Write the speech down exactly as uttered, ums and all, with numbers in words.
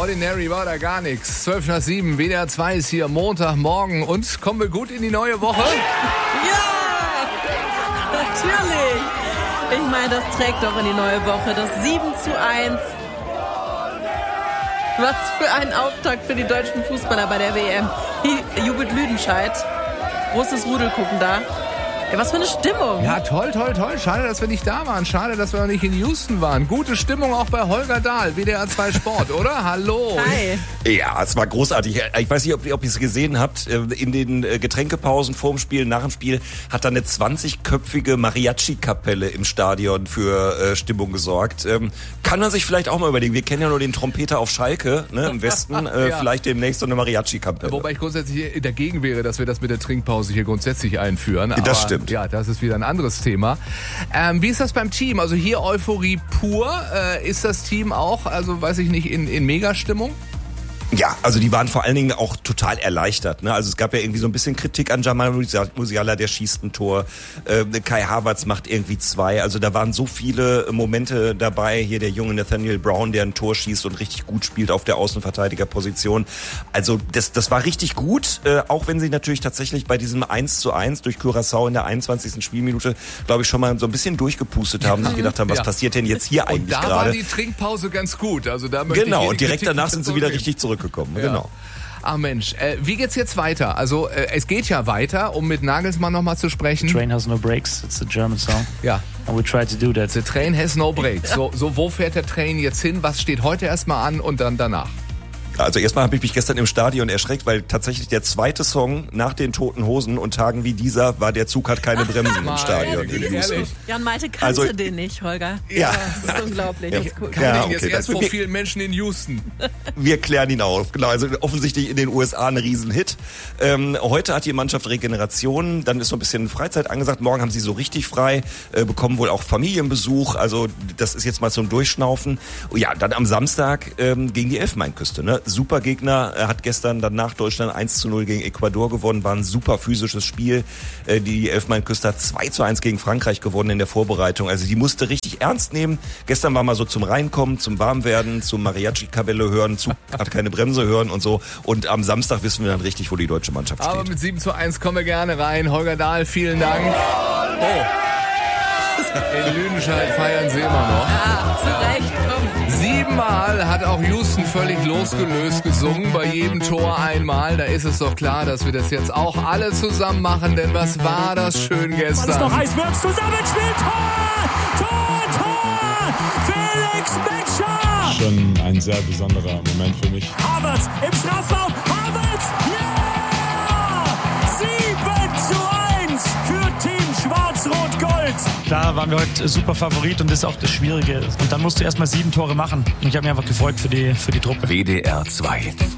Ordinary war da gar nichts. zwölf nach sieben, W D R zwei ist hier Montagmorgen und kommen wir gut in die neue Woche? Ja, natürlich. Ich meine, das trägt doch in die neue Woche. Das sieben zu eins. Was für ein Auftakt für die deutschen Fußballer bei der W M. Hier jubelt Lüdenscheid. Großes Rudel gucken da. Ja, was für eine Stimmung. Ja, toll, toll, toll. Schade, dass wir nicht da waren. Schade, dass wir noch nicht in Houston waren. Gute Stimmung auch bei Holger Dahl, W D R zwei Sport, oder? Hallo. Hi. Ja, es war großartig. Ich weiß nicht, ob, ob ihr es gesehen habt. In den Getränkepausen vorm Spiel, nach dem Spiel hat da eine zwanzigköpfige Mariachi-Kapelle im Stadion für äh, Stimmung gesorgt. Ähm, kann man sich vielleicht auch mal überlegen. Wir kennen ja nur den Trompeter auf Schalke, ne, im Westen. Äh, ja. Vielleicht demnächst so eine Mariachi-Kapelle. Wobei ich grundsätzlich dagegen wäre, dass wir das mit der Trinkpause hier grundsätzlich einführen. Aber das stimmt. Ja, das ist wieder ein anderes Thema. Ähm, wie ist das beim Team? Also hier Euphorie pur. Äh, ist das Team auch, also weiß ich nicht, in, in Mega-Stimmung? Ja, also die waren vor allen Dingen auch total erleichtert. Ne? Also es gab ja irgendwie so ein bisschen Kritik an Jamal Musiala, der schießt ein Tor. Äh, Kai Havertz macht irgendwie zwei. Also da waren so viele Momente dabei. Hier der junge Nathaniel Brown, der ein Tor schießt und richtig gut spielt auf der Außenverteidigerposition. Also das, das war richtig gut, äh, auch wenn sie natürlich tatsächlich bei diesem eins zu eins durch Curaçao in der einundzwanzigsten Spielminute, glaube ich, schon mal so ein bisschen durchgepustet haben, sich gedacht haben, was ja. passiert denn jetzt hier eigentlich gerade? Und da war die Trinkpause ganz gut. Also da möchte genau, ich und direkt Kritik danach sind sie wieder richtig zurück. Gekommen. Ja. Genau. Ach Mensch, äh, wie geht's jetzt weiter? Also äh, es geht ja weiter, um mit Nagelsmann nochmal zu sprechen. The train has no brakes, it's a German song. Ja. And we try to do that. The train has no brakes. So, so wo fährt der Train jetzt hin? Was steht heute erstmal an und dann danach? Also erstmal habe ich mich gestern im Stadion erschreckt, weil tatsächlich der zweite Song nach den Toten Hosen und Tagen wie dieser war der Zug hat keine Bremsen im Stadion. Jan Malte kannte also, den nicht, Holger. Ja. Das ist unglaublich. Ja, das ist cool. kann ja, ich jetzt okay, erst vor wir, vielen Menschen in Houston. Wir klären ihn auf. Genau, also offensichtlich in den U S A ein Riesenhit. Ähm, heute hat die Mannschaft Regeneration, dann ist so ein bisschen Freizeit angesagt. Morgen haben sie so richtig frei, äh, bekommen wohl auch Familienbesuch. Also das ist jetzt mal zum Durchschnaufen. Ja, dann am Samstag ähm, gegen die Elfenbeinküste. Ne? Super Gegner. Er hat gestern dann nach Deutschland eins zu null gegen Ecuador gewonnen, war ein super physisches Spiel. Die Elfenbeinküste hat zwei zu eins gegen Frankreich gewonnen in der Vorbereitung. Also die musste richtig ernst nehmen. Gestern war mal so zum Reinkommen, zum Warmwerden, zum Mariachi-Kapelle hören, Zug hat keine Bremse hören und so. Und am Samstag wissen wir dann richtig, wo die deutsche Mannschaft steht. Aber mit sieben zu eins kommen wir gerne rein. Holger Dahl, vielen Dank. Oh. In Lüdenscheid feiern sie immer noch. Ja, zu Recht, komm. Siebenmal hat auch Houston völlig losgelöst gesungen, bei jedem Tor einmal. Da ist es doch klar, dass wir das jetzt auch alle zusammen machen, denn was war das schön gestern. Weil es noch heiß wird, zusammenspielt, Tor! Tor, Tor! Felix Metscher! Schon ein sehr besonderer Moment für mich. Havertz im Strafraum, Havertz, ja! sieben zu eins für Team Schwarz-Rot-Gold. Klar waren wir heute super Favorit und das ist auch das Schwierige. Und dann musst du erstmal sieben Tore machen. Und ich habe mich einfach gefreut für die, für die Truppe. W D R zwei.